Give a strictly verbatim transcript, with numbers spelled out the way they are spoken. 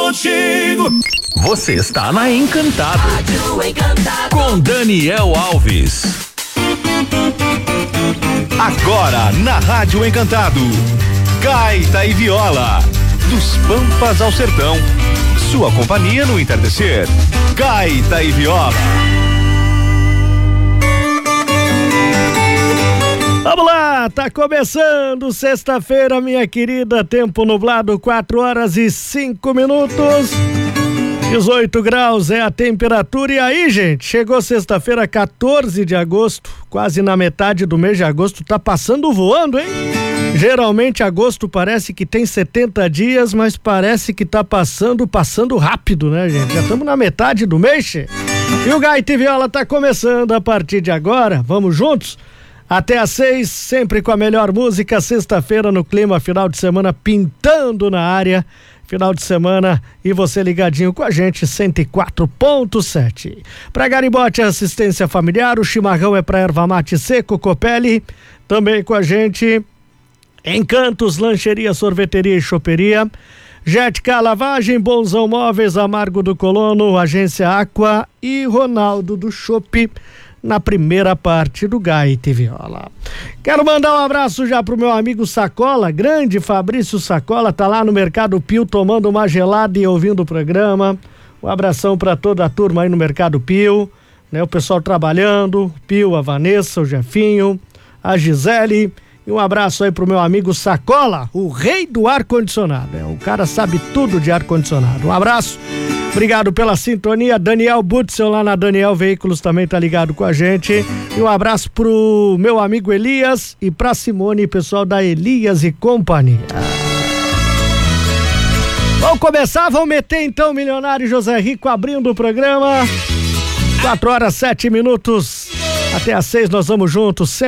contigo. Você está na Encantado. Rádio Encantado. Com Daniel Alves. Agora na Rádio Encantado, Gaita e Viola, dos Pampas ao Sertão. Sua companhia no entardecer. Gaita e Viola. Vamos lá, tá começando sexta-feira, minha querida, tempo nublado, quatro horas e cinco minutos, dezoito graus é a temperatura. E aí, gente, chegou sexta-feira, quatorze de agosto, quase na metade do mês de agosto, tá passando voando, hein? Geralmente agosto parece que tem setenta dias, mas parece que tá passando, passando rápido, né, gente? Já estamos na metade do mês, che. E o Gaita e Viola tá começando a partir de agora, vamos juntos? Até às seis, sempre com a melhor música, sexta-feira no clima, final de semana pintando na área, final de semana e você ligadinho com a gente, cento e quatro ponto sete. Pra Garibote Assistência Familiar, o chimarrão é pra erva mate seco, Copelli, também com a gente, Encantos, Lancheria, Sorveteria e Choperia, Jetica Lavagem, Bonzão Móveis, Amargo do Colono, Agência Aqua e Ronaldo do Chopp, na primeira parte do Gaita e Viola. Quero mandar um abraço já pro meu amigo Sacola, grande Fabrício Sacola, tá lá no Mercado Pio tomando uma gelada e ouvindo o programa. Um abração para toda a turma aí no Mercado Pio, né? O pessoal trabalhando, o Pio, a Vanessa, o Jefinho, a Gisele, e um abraço aí pro meu amigo Sacola, o rei do ar-condicionado, é, o cara sabe tudo de ar-condicionado. Um abraço. Obrigado pela sintonia. Daniel Butzel lá na Daniel Veículos também tá ligado com a gente. E um abraço pro meu amigo Elias e pra Simone, pessoal da Elias e Companhia. Vamos começar, vamos meter então o Milionário José Rico abrindo o programa. quatro horas, sete minutos. Até às seis nós vamos juntos, sempre